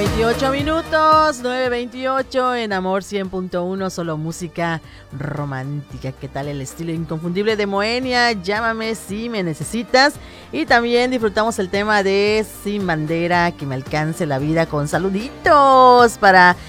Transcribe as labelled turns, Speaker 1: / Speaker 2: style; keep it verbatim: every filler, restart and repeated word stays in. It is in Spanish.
Speaker 1: veintiocho minutos, nueve veintiocho en Amor cien punto uno, solo música romántica. ¿Qué tal el estilo inconfundible de Moenia? Llámame si me necesitas. Y también disfrutamos el tema de Sin Bandera, que me alcance la vida, con saluditos para